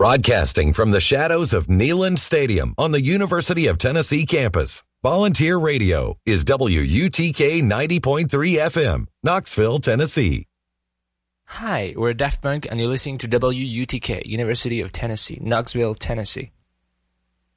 Broadcasting from the shadows of Neyland Stadium on the University of Tennessee campus, Volunteer Radio is WUTK 90.3 FM, Knoxville, Tennessee. Hi, we're Daft Punk and you're listening to WUTK, University of Tennessee, Knoxville, Tennessee.